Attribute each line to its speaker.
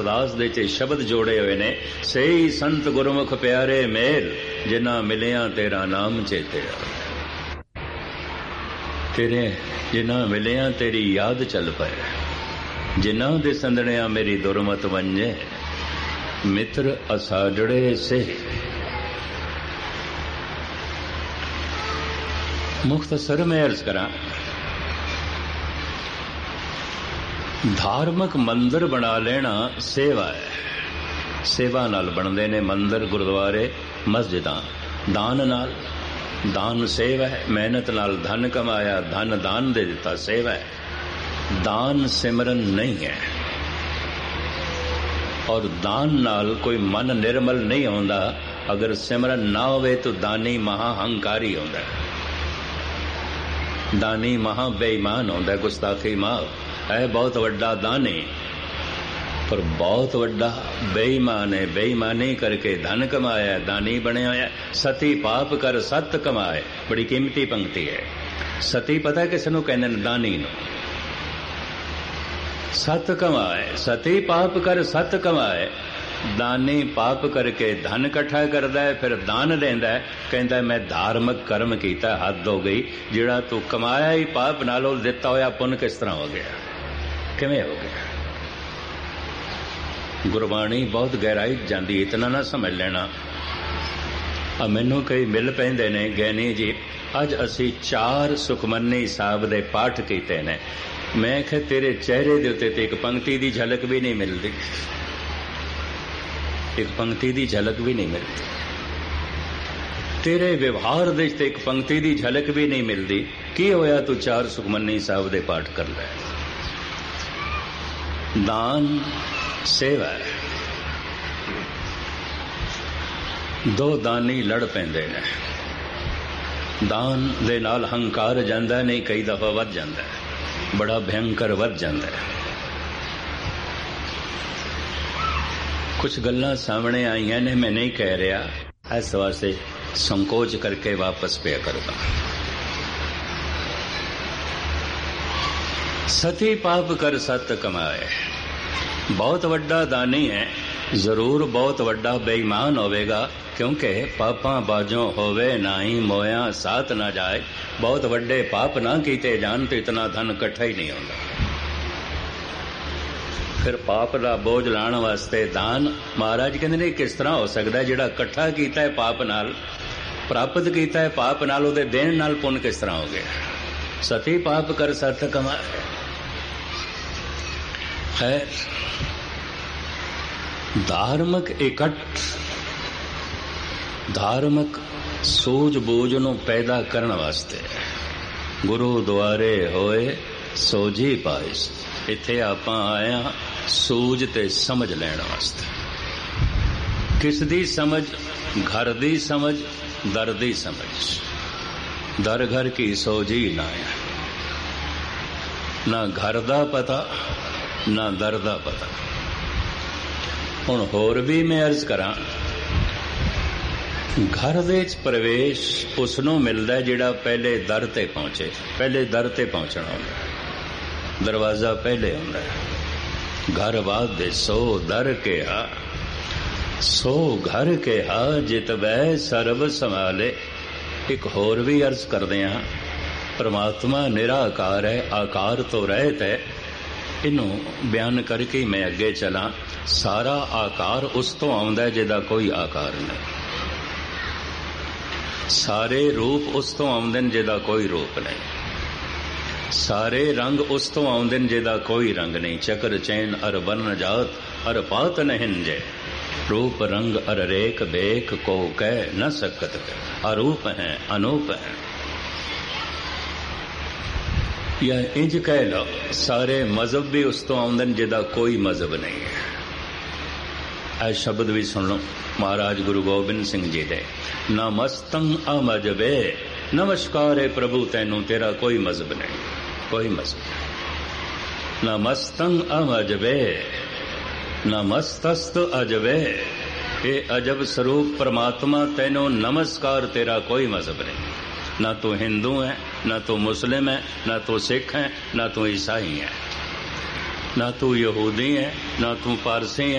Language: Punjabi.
Speaker 1: ਅਰਦਾਸ ਦੇ ਚ ਸ਼ਬਦ ਜੋੜੇ ਹੋਏ ਨੇ, ਸਹੀ ਸੰਤ ਗੁਰਮੁਖ ਪਿਆਰੇ ਮੇਲ, ਜਿਨ੍ਹਾਂ ਮਿਲਿਆ ਤੇਰਾ ਨਾਮ ਚੇਤੇ ਆਵੇ। ਤੇਰੇ ਜਿਨ੍ਹਾਂ ਮਿਲਿਆ ਤੇਰੀ ਯਾਦ ਚੱਲ ਪਏ, ਜਿਨ੍ਹਾਂ ਦੇ ਸੰਦਣਿਆ ਮੇਰੀ ਦੁਰਮਤ ਵੰਜੇ, ਮਿੱਤਰ ਅਸਾਜੜੇ ਸੇ। ਮੁਖਤਸਰ ਮੈਂ ਅਰਜ਼ ਕਰਾਂ, ਧਾਰਮਿਕ ਮੰਦਰ ਬਣਾ ਲੈਣਾ ਸੇਵਾ ਹੈ। ਸੇਵਾ ਨਾਲ ਬਣਦੇ ਨੇ ਮੰਦਰ, ਗੁਰਦੁਆਰੇ, ਮਸਜਿਦਾਂ। ਦਾਨ ਨਾਲ, ਦਾਨ ਸੇਵਾ ਹੈ। ਮਿਹਨਤ ਨਾਲ ਧਨ ਕਮਾਇਆ, ਧਨ ਦਾਨ ਦੇ ਦਿੱਤਾ, ਸੇਵਾ ਹੈ। ਦਾਨ ਸਿਮਰਨ ਨਹੀਂ ਹੈ। ਔਰ ਦਾਨ ਨਾਲ ਕੋਈ ਮਨ ਨਿਰਮਲ ਨਹੀਂ ਆਉਂਦਾ। ਅਗਰ ਸਿਮਰਨ ਨਾ ਹੋਵੇ ਤਾਂ ਦਾਨੀ ਮਹਾ ਹੰਕਾਰੀ ਹੁੰਦਾ, ਦਾਨੀ ਮਹਾ ਬੇਈਮਾਨ ਹੁੰਦਾ, ਗੁਸਤਾਖੀ ਮਾਫ ਹੈ। ਬਹੁਤ ਵੱਡਾ ਦਾਨੀ ਪਰ ਬਹੁਤ ਵੱਡਾ ਬੇਈਮਾਨ ਹੈ। ਬੇਈਮਾਨੀ ਕਰਕੇ ਧਨ ਕਮਾਇਆ, ਦਾਨੀ ਬਣਿਆ ਹੋਇਆ। ਸਤੀ ਪਾਪ ਕਰ ਸਤ ਕਮਾਏ, ਬੜੀ ਕੀਮਤੀ ਪੰਕਤੀ ਹੈ। ਸਤੀ ਪਤਾ ਕਿਸ ਨੂੰ ਕਹਿੰਦੇ ਨੇ? ਦਾਨੀ ਨੂੰ। ਸਤ ਕਮਾਏ, ਸਤੀ ਪਾਪ ਕਰ ਸਤ ਕਮਾਏ। ਦਾਨੀ ਪਾਪ ਕਰਕੇ ਧਨ ਇਕੱਠਾ ਕਰਦਾ ਹੈ, ਫਿਰ ਦਾਨ ਦਿੰਦਾ ਹੈ, ਕਹਿੰਦਾ ਮੈਂ ਧਾਰਮਿਕ ਕਰਮ ਕੀਤਾ, ਹੱਦ ਹੋ ਗਈ। ਜਿਹੜਾ ਤੂੰ ਕਮਾਇਆ ਹੀ ਪਾਪ ਨਾਲੋਂ, ਦਿੱਤਾ ਹੋਇਆ ਪੁੰਨ ਕਿਸ ਤਰ੍ਹਾਂ ਹੋ ਗਿਆ? ਕਿਵੇਂ ਹੋ ਗਿਆ? ਗੁਰਬਾਣੀ ਬਹੁਤ ਗਹਿਰਾਈ ਜਾਂਦੀ, ਇਤਨਾ ਨਾ ਸਮਝ ਲੈਣਾ। ਮੈਨੂੰ ਕਈ ਮਿਲ ਪੈਂਦੇ ਨੇ, ਗੈਨੀ ਜੀ ਅੱਜ ਅਸੀਂ 4 ਸੁਖਮਨੀ ਸਾਹਿਬ ਦੇ ਪਾਠ ਕੀਤੇ ਨੇ। ਮੈਂ ਕਿਹਾ ਤੇਰੇ ਚਿਹਰੇ ਦੇ ਉੱਤੇ ਤੇ ਇੱਕ ਪੰਕਤੀ ਦੀ ਝਲਕ ਵੀ ਨਹੀਂ ਮਿਲਦੀ, ਇੱਕ ਪੰਕਤੀ ਦੀ ਝਲਕ ਵੀ ਨਹੀਂ ਮਿਲਦੀ। ਤੇਰੇ ਵਿਵਹਾਰ ਦੇ ਵਿੱਚ ਇੱਕ ਪੰਕਤੀ ਦੀ ਝਲਕ ਵੀ ਨਹੀਂ ਮਿਲਦੀ। ਕੀ ਹੋਇਆ ਤੂੰ 4 ਸੁਖਮਨੀ ਸਾਹਿਬ ਦੇ ਪਾਠ ਕਰ ਲੈ? ਦਾਨ ਸੇਵਾ ਹੈ। 2 ਦਾਨੀ ਲੜ ਪੈਂਦੇ ਨੇ, ਦਾਨ ਦੇ ਨਾਲ ਹੰਕਾਰ ਜਾਂਦਾ ਨਹੀਂ, ਕਈ ਦਫਾ ਵੱਧ ਜਾਂਦਾ, ਬੜਾ ਭਿਅੰਕਰ ਵੱਧ ਜਾਂਦਾ। ਕੁਝ ਗੱਲਾਂ ਸਾਹਮਣੇ ਆਈਆਂ ਨੇ, ਮੈਂ ਨਹੀਂ ਕਹਿ ਰਿਹਾ, ਇਸ ਵਾਸਤੇ ਸੰਕੋਚ ਕਰਕੇ ਵਾਪਸ ਪਿਆ ਕਰੂੰਗਾ। ਸਤੀ ਪਾਪ ਕਰ ਸਤ ਕਮਾਏ। ਬਹੁਤ ਵੱਡਾ ਦਾਨੀ ਹੈ, ਜ਼ਰੂਰ ਬਹੁਤ ਵੱਡਾ ਬੇਈਮਾਨ ਹੋਵੇਗਾ, ਕਿਉਂਕਿ ਪਾਪਾਂ ਬਾਝੋਂ ਹੋਵੇ ਨਾਹੀ ਮੋਇਆ ਸਾਥ ਨਾ ਜਾਏ। ਬਹੁਤ ਵੱਡੇ ਪਾਪ ਨਾ ਕੀਤੇ ਜਾਣ ਤੇ ਇਤਨਾ ਧਨ ਇਕੱਠਾ ਹੀ ਨਹੀਂ ਹੁੰਦਾ। ਫਿਰ ਪਾਪ ਦਾ ਬੋਝ ਲਾਉਣ ਵਾਸਤੇ ਦਾਨ, ਮਹਾਰਾਜ ਕਹਿੰਦੇ ਨੇ ਕਿਸ ਤਰ੍ਹਾਂ ਹੋ ਸਕਦਾ? ਜਿਹੜਾ ਇਕੱਠਾ ਕੀਤਾ ਹੈ ਪਾਪ ਨਾਲ, ਪ੍ਰਾਪਤ ਕੀਤਾ ਹੈ ਪਾਪ ਨਾਲ, ਉਹਦੇ ਦੇਣ ਨਾਲ ਪੁੰਨ ਕਿਸ ਤਰ੍ਹਾਂ ਹੋ ਗਿਆ? ਸਤੀ ਪਾਪ ਕਰ ਸਤ ਕਮਾਏ। ਖੈਰ, ਧਾਰਮਿਕ ਇਕੱਠ, ਧਾਰਮਿਕ ਸੂਝ-ਬੂਝ ਨੂੰ ਪੈਦਾ ਕਰਨ ਵਾਸਤੇ ਗੁਰੂ ਦੁਆਰੇ ਹੋਏ ਸੋਝੀ ਪਾਇਸ। ਇੱਥੇ ਆਪਾਂ ਆਏ ਹਾਂ ਸੂਝ ਤੇ ਸਮਝ ਲੈਣ ਵਾਸਤੇ। ਕਿਸ ਦੀ ਸਮਝ? ਘਰ ਦੀ ਸਮਝ, ਦਰ ਦੀ ਸਮਝ। ਦਰ ਘਰ ਕੀ ਸੋਝੀ ਨਾ ਹੈ, ਨਾ ਘਰ ਦਾ ਪਤਾ ਨਾ ਦਰ ਦਾ ਪਤਾ। ਹੁਣ ਹੋਰ ਵੀ ਮੈਂ ਅਰਜ਼ ਕਰਾਂ, ਘਰ ਦੇ ਵਿੱਚ ਪ੍ਰਵੇਸ਼ ਉਸ ਨੂੰ ਮਿਲਦਾ ਜਿਹੜਾ ਪਹਿਲੇ ਦਰ ਤੇ ਪਹੁੰਚੇ। ਪਹਿਲੇ ਦਰ ਤੇ ਪਹੁੰਚਣਾ ਹੁੰਦਾ, ਦਰਵਾਜ਼ਾ ਪਹਿਲੇ ਹੁੰਦਾ। ਘਰ ਵਾਦੇ ਸੋ ਦਰ ਕਿਹਾ, ਸੋ ਘਰ ਕਿਹਾ, ਜਿਤ ਬੈ ਸਰਬ ਸੰਭਾਲੇ। ਇੱਕ ਹੋਰ ਵੀ ਅਰਜ਼ ਕਰਦੇ ਹਾਂ, ਪਰਮਾਤਮਾ ਨਿਰਾਕਾਰ ਹੈ, ਆਕਾਰ ਤੋਂ ਰਹਿਤ ਹੈ। ਇਹਨੂੰ ਬਿਆਨ ਕਰਕੇ ਮੈਂ ਅੱਗੇ ਚਲਾਂ। ਸਾਰਾ ਆਕਾਰ ਉਸ ਤੋਂ ਆਉਂਦਾ ਜਿਹਦਾ ਕੋਈ ਆਕਾਰ ਨਹੀਂ। ਸਾਰੇ ਰੂਪ ਉਸ ਤੋਂ ਆਉਂਦੇ ਨੇ ਜਿਹਦਾ ਕੋਈ ਰੂਪ ਨਹੀਂ। ਸਾਰੇ ਰੰਗ ਉਸ ਤੋਂ ਆਉਂਦੇ ਨੇ ਜਿਹਦਾ ਕੋਈ ਰੰਗ ਨਹੀਂ। ਚੱਕਰ ਚੈਨ ਅਰ ਵਰਨ ਜਾਤ ਅਰ ਪਾਤ ਨਹਿੰਜੇ, रूप रंग अर रेख बेख को कह न सकत, अरूप है अनूप है। यह इंज कह लो, सारे मजहब भी उस तो आउंदे ने जिहदा कोई मजहब नहीं है। ऐ शब्द भी सुन लो महाराज गुरु गोबिंद सिंह जी दे, नमस्तंग अमजबे, नमस्कार है प्रभु तैनू तेरा कोई मजहब नहीं, कोई मजहब। नमस्तंग अमजबे, नमस्तस्त अजबे, ये अजब स्वरूप परमात्मा तैनू नमस्कार, तेरा कोई मजहब नहीं। ना तो हिंदू है, ना तो मुस्लिम है, ना तो सिख है, ना तो ईसाई है। ਨਾ ਤੂੰ ਯਹੂਦੀ ਹੈ, ਨਾ ਤੂੰ ਪਾਰਸੀ ਹੈ,